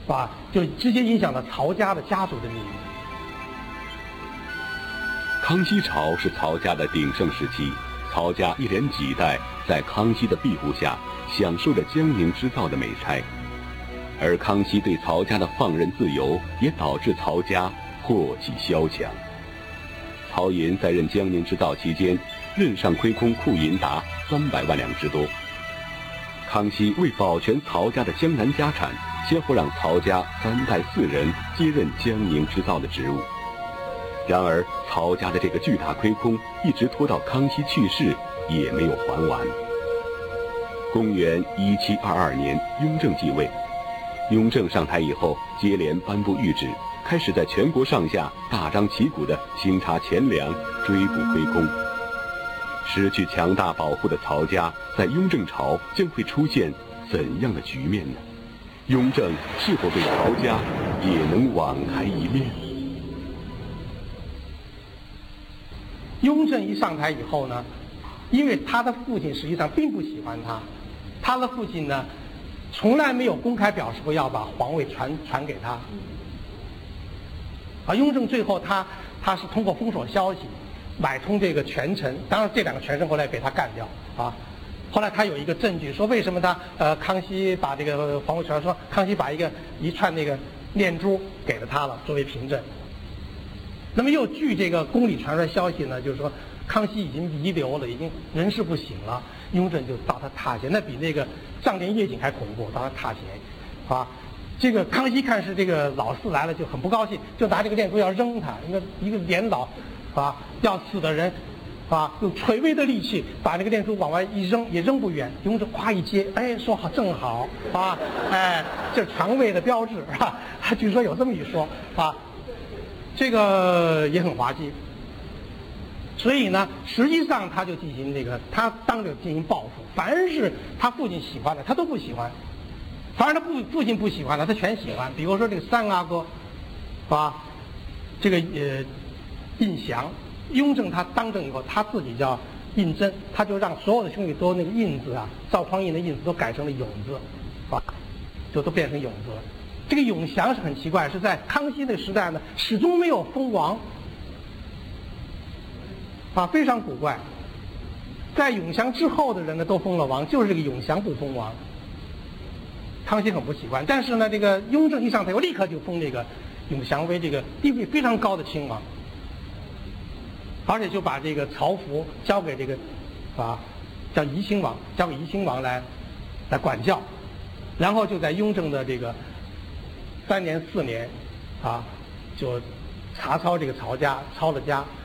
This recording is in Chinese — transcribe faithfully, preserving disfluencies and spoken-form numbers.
啊，就直接影响了曹家的家族的命运。 康熙朝是曹家的鼎盛时期，曹家一连几代在康熙的庇护下享受着江宁织造的美差，而康熙对曹家的放任自由也导致曹家祸起萧墙。曹寅在任江宁织造期间，任上亏空库银达三百万两之多。康熙为保全曹家的江南家产，先后让曹家三代四人接任江宁织造的职务。然而，曹家的这个巨大亏空一直拖到康熙去世也没有还完。公元一七二二年，雍正继位。雍正上台以后，接连颁布谕旨，开始在全国上下大张旗鼓地清查钱粮，追捕亏空。失去强大保护的曹家，在雍正朝将会出现怎样的局面呢？雍正是否对曹家也能网开一面？ 雍正一上台以后呢，因为他的父亲实际上并不喜欢他，他的父亲呢，从来没有公开表示过要把皇位传传给他。啊，雍正最后他他是通过封锁消息买通这个权臣，当然这两个权臣后来被他干掉啊。后来他有一个证据说，为什么他呃康熙把这个皇位传说康熙把一个一串那个念珠给了他了作为凭证。那么又据这个宫里传出来消息呢，就是说康熙已经遗留了，已经人事不省了。雍正就到他榻前，那比那个上殿夜景还恐怖，到他榻前，啊，这个康熙看是这个老四来了，就很不高兴，就拿这个念珠要扔他，一个一个年老，啊，要死的人，啊，用垂危的力气把那个念珠往外一扔，也扔不远。雍正夸一接，哎，说好正好，啊，哎，这是传位的标志，啊，据说有这么一说，啊。这个也很滑稽，所以呢，实际上他就进行这个，他当着进行报复，凡是他父亲喜欢的，他都不喜欢；凡是他父父亲不喜欢的，他全喜欢。比如说这个三阿哥，啊，这个呃胤祥，雍正他当政以后，他自己叫胤禛，他就让所有的兄弟都那个胤字啊，赵匡胤的胤字都改成了永字，啊，就都变成永字了。这个永祥是很奇怪，是在康熙的时代呢，始终没有封王，啊，非常古怪。在永祥之后的人呢，都封了王，就是这个永祥不封王。康熙很不习惯，但是呢，这个雍正一上台，我立刻就封这个永祥为这个地位非常高的亲王，而且就把这个朝服交给这个啊叫怡亲王，交给怡亲王来来管教，然后就在雍正的这个三年四年，啊，就查抄这个曹家，抄了家，